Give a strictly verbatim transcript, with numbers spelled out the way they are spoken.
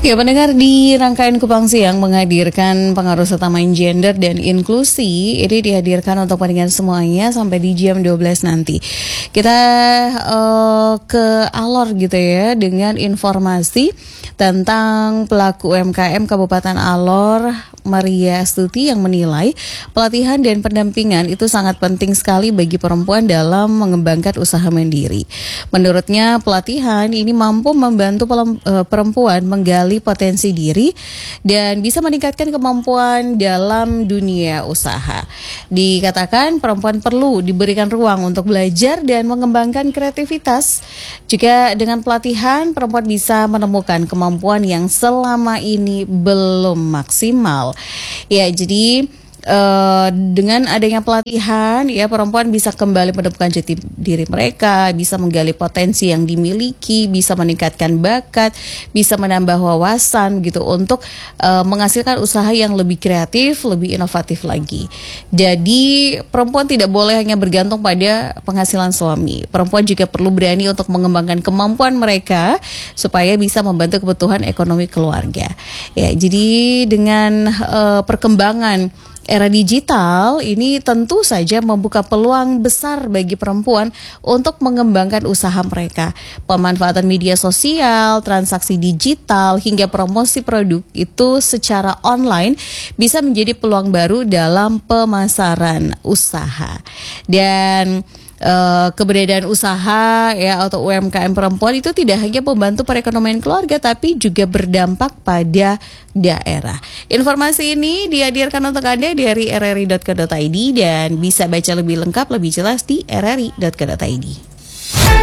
Ya, pendengar, di rangkaian Kupang Siang menghadirkan pengaruh serta main gender dan inklusi. Ini dihadirkan untuk pendengar semuanya sampai di jam dua belas nanti. Kita uh, ke alor gitu ya dengan informasi tentang pelaku U M K M Kabupaten Alor, Maria Astuti, yang menilai pelatihan dan pendampingan itu sangat penting sekali bagi perempuan dalam mengembangkan usaha mandiri. Menurutnya, pelatihan ini mampu membantu perempuan menggali potensi diri dan bisa meningkatkan kemampuan dalam dunia usaha. Dikatakan perempuan perlu diberikan ruang untuk belajar dan mengembangkan kreativitas. Jika dengan pelatihan, perempuan bisa menemukan kemampuan yang selama ini belum maksimal. Ya, jadi Uh, dengan adanya pelatihan, ya, perempuan bisa kembali menemukan jati diri mereka, bisa menggali potensi yang dimiliki, bisa meningkatkan bakat, bisa menambah wawasan gitu untuk uh, menghasilkan usaha yang lebih kreatif, lebih inovatif lagi. Jadi perempuan tidak boleh hanya bergantung pada penghasilan suami. Perempuan juga perlu berani untuk mengembangkan kemampuan mereka supaya bisa membantu kebutuhan ekonomi keluarga. Ya, jadi dengan uh, perkembangan era digital ini tentu saja membuka peluang besar bagi perempuan untuk mengembangkan usaha mereka. Pemanfaatan media sosial, transaksi digital, hingga promosi produk itu secara online bisa menjadi peluang baru dalam pemasaran usaha. Dan Uh, keberadaan usaha ya atau U M K M perempuan itu tidak hanya membantu perekonomian keluarga, tapi juga berdampak pada daerah. Informasi ini dihadirkan untuk Anda dari r r i dot co dot i d dan bisa baca lebih lengkap, lebih jelas di r r i dot co dot i d.